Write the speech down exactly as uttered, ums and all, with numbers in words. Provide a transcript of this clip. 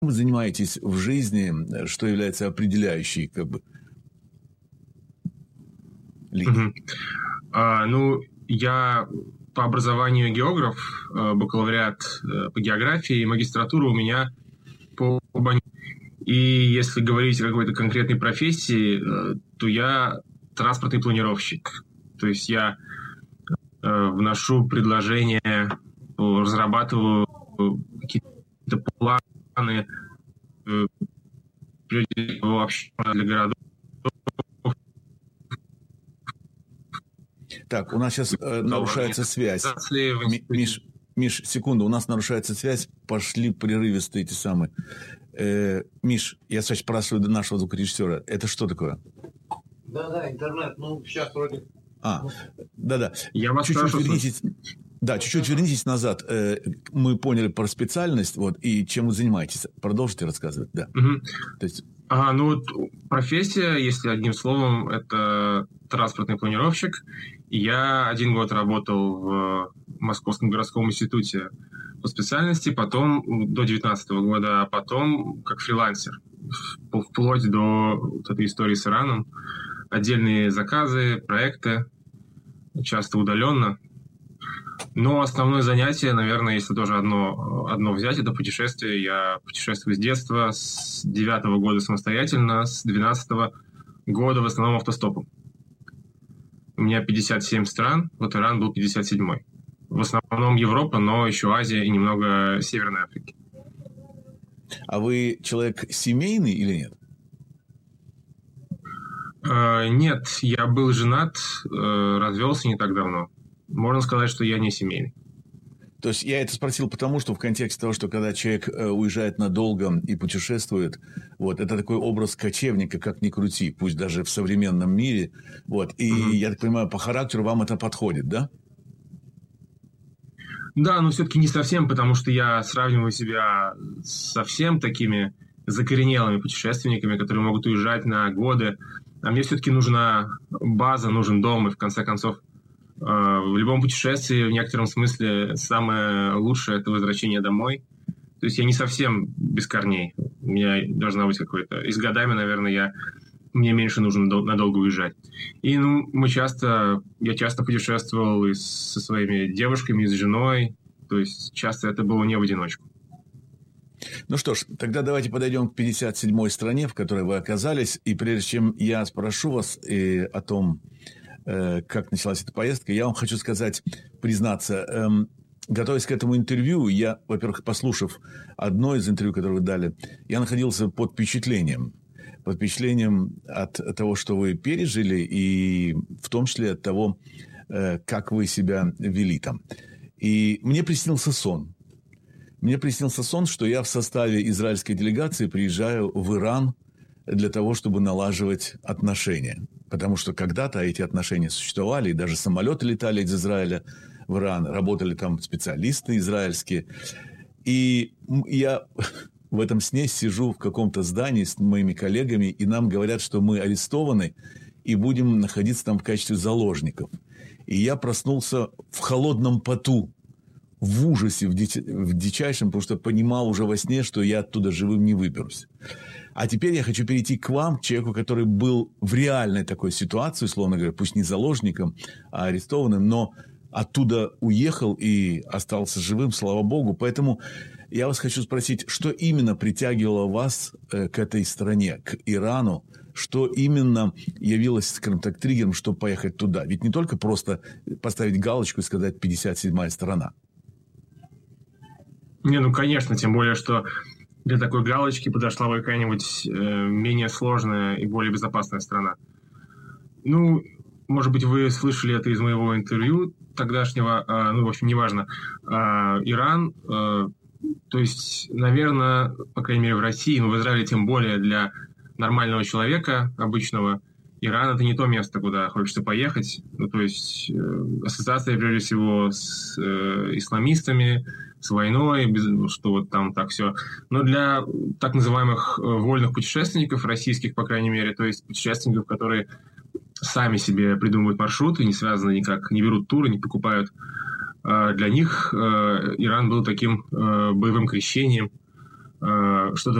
вы занимаетесь в жизни, что является определяющей, как бы, линией? Угу. А, ну, я по образованию географ, бакалавриат по географии, магистратура у меня по урбанистике. И если говорить о какой-то конкретной профессии, то я транспортный планировщик. То есть я вношу предложения, разрабатываю какие-то планы вообще для городов. Так, у нас сейчас э, нарушается связь. Миш, Миш, секунду, у нас нарушается связь, пошли прерывистые эти самые. Э, Миш, я сейчас спрашиваю нашего звукорежиссера, это что такое? Да-да, интернет, ну, сейчас вроде... А, да-да. Я вас чуть-чуть спрашиваю, вернитесь, да, чуть-чуть вернитесь назад. Э, мы поняли про специальность, вот, и чем вы занимаетесь. Продолжите рассказывать, да. Угу. То есть... Ага, ну, вот профессия, если одним словом, это транспортный планировщик. Я один год работал в Московском городском институте по специальности, потом до две тысячи девятнадцатого года, а потом как фрилансер, вплоть до вот этой истории с Ираном. Отдельные заказы, проекты, часто удаленно. Но основное занятие, наверное, если тоже одно, одно взять, это путешествие. Я путешествую с детства, с девятого года самостоятельно, с двенадцатого года в основном автостопом. У меня пятьдесят семь стран, вот Иран был пятьдесят седьмой. В основном Европа, но еще Азия и немного Северной Африки. А вы человек семейный или нет? Э, нет, я был женат, э, развелся не так давно. Можно сказать, что я не семейный. То есть я это спросил потому, что в контексте того, что когда человек уезжает надолго и путешествует, вот, это такой образ кочевника, как ни крути, пусть даже в современном мире. Вот, и mm-hmm. я так понимаю, по характеру вам это подходит, да? Да, но все-таки не совсем, потому что я сравниваю себя с совсем такими закоренелыми путешественниками, которые могут уезжать на годы. А мне все-таки нужна база, нужен дом, и в конце концов в любом путешествии, в некотором смысле, самое лучшее – это возвращение домой. То есть я не совсем без корней. У меня должна быть какой-то... И с годами, наверное, я... мне меньше нужно надолго уезжать. И ну, мы часто... Я часто путешествовал и со своими девушками, и с женой. То есть часто это было не в одиночку. Ну что ж, тогда давайте подойдем к пятьдесят седьмой стране, в которой вы оказались. И прежде чем я спрошу вас и о том, как началась эта поездка, я вам хочу сказать, признаться, эм, готовясь к этому интервью, я, во-первых, послушав одно из интервью, которое вы дали, я находился под впечатлением. Под впечатлением от того, что вы пережили, и в том числе от того, э, как вы себя вели там. И мне приснился сон. Мне приснился сон, что я в составе израильской делегации приезжаю в Иран для того, чтобы налаживать отношения. Потому что когда-то эти отношения существовали, и даже самолеты летали из Израиля в Иран, работали там специалисты израильские. И я в этом сне сижу в каком-то здании с моими коллегами, и нам говорят, что мы арестованы и будем находиться там в качестве заложников. И я проснулся в холодном поту, в ужасе, в, дич... в дичайшем, потому что понимал уже во сне, что я оттуда живым не выберусь. А теперь я хочу перейти к вам, к человеку, который был в реальной такой ситуации, условно говоря, пусть не заложником, а арестованным, но оттуда уехал и остался живым, слава богу. Поэтому я вас хочу спросить, что именно притягивало вас к этой стране, к Ирану? Что именно явилось, скажем так, триггером, чтобы поехать туда? Ведь не только просто поставить галочку и сказать «пятьдесят седьмая страна». Не, ну, конечно, тем более, что для такой галочки подошла бы какая-нибудь э, менее сложная и более безопасная страна. Ну, может быть, вы слышали это из моего интервью тогдашнего, э, ну, в общем, неважно. Э, Иран, э, то есть, наверное, по крайней мере, в России, но в Израиле тем более для нормального человека, обычного, Иран – это не то место, куда хочется поехать. Ну, то есть, э, ассоциация, прежде всего, с э, исламистами, с войной, без, что вот там так все. Но для так называемых вольных путешественников, российских, по крайней мере, то есть путешественников, которые сами себе придумывают маршруты, не связаны никак, не берут туры, не покупают, для них Иран был таким боевым крещением. э, что-то